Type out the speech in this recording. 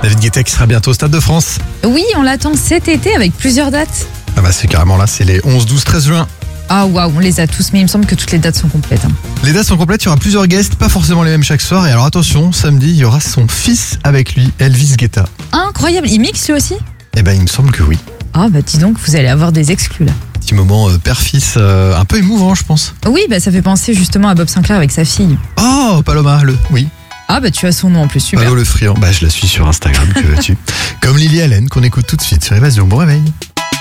David Guetta qui sera bientôt au Stade de France. Oui, on l'attend cet été avec plusieurs dates. Ah bah c'est carrément là, c'est les 11, 12, 13 juin. Ah waouh, on les a tous, mais il me semble que toutes les dates sont complètes. Les dates sont complètes, il y aura plusieurs guests, pas forcément les mêmes chaque soir. Et alors attention, samedi, il y aura son fils avec lui, Elvis Guetta. Incroyable, il mixe lui aussi? Eh ben il me semble que oui. Ah bah dis donc, vous allez avoir des exclus là. Petit moment père-fils un peu émouvant, je pense. Oui, bah ça fait penser justement à Bob Sinclair avec sa fille. Oh, Paloma, oui. Ah bah tu as son nom en plus, super. Palo le friand, bah je la suis sur Instagram, que veux-tu. Comme Lily Allen, qu'on écoute tout de suite sur Évasion. Bon réveil.